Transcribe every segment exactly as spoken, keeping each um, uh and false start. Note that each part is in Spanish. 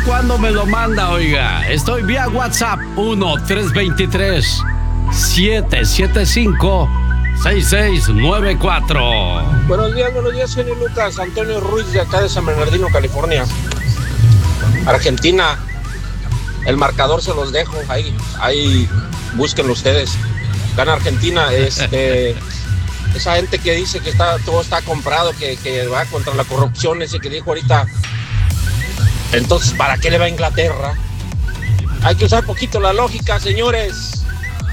¿Cuándo me lo manda, oiga? Estoy vía WhatsApp uno tres dos tres, siete siete cinco, seis seis nueve cuatro. Buenos días, buenos días, genio Lucas. Antonio Ruiz, de acá de San Bernardino, California. Argentina, el marcador se los dejo, ahí, ahí búsquenlo ustedes. Gana Argentina, este, esa gente que dice que está, todo está comprado, que, que va contra la corrupción, ese que dijo ahorita. Entonces, ¿para qué le va a Inglaterra? Hay que usar poquito la lógica, señores.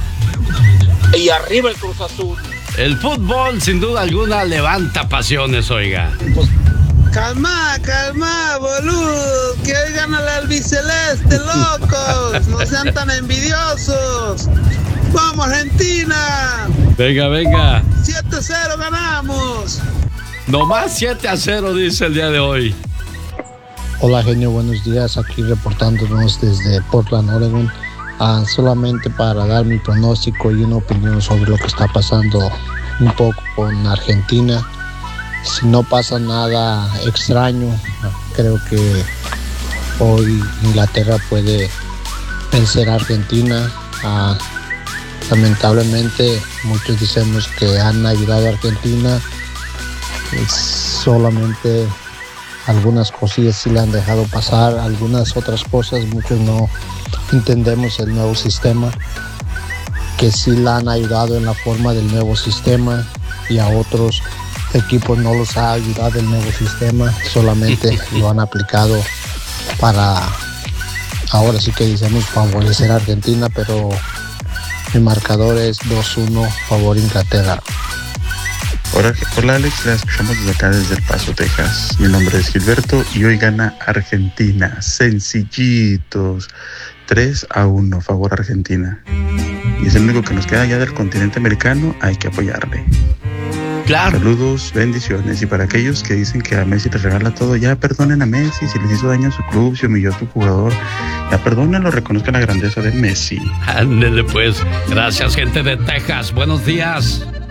Y arriba el Cruz Azul. El fútbol, sin duda alguna, levanta pasiones, oiga. Pues, calma, calma, boludo. Que hoy gana la albiceleste, locos. No sean tan envidiosos. ¡Vamos, Argentina! Venga, venga. siete a cero ganamos. Nomás siete a cero, dice el día de hoy. Hola, genio, buenos días. Aquí reportándonos desde Portland, Oregon. Uh, solamente para dar mi pronóstico y una opinión sobre lo que está pasando un poco con Argentina. Si no pasa nada extraño, creo que hoy Inglaterra puede vencer a Argentina. Uh, lamentablemente muchos decimos que han ayudado a Argentina, es solamente algunas cosillas sí le han dejado pasar, algunas otras cosas muchos no entendemos el nuevo sistema, que sí la han ayudado en la forma del nuevo sistema, y a otros equipos no los ha ayudado el nuevo sistema, solamente lo han aplicado para, ahora sí que decimos, favorecer a Argentina, pero mi marcador es dos uno favor Inglaterra. Hola, hola Alex, la escuchamos desde acá, desde El Paso, Texas. Mi nombre es Gilberto y hoy gana Argentina. Sencillitos. tres a uno, favor Argentina. Y es el único que nos queda ya del continente americano, hay que apoyarle. Claro. Saludos, bendiciones. Y para aquellos que dicen que a Messi les regala todo, ya perdonen a Messi si les hizo daño a su club, si humilló a su jugador. Ya perdónenlo, reconozcan la grandeza de Messi. Ándele pues. Gracias, gente de Texas. Buenos días.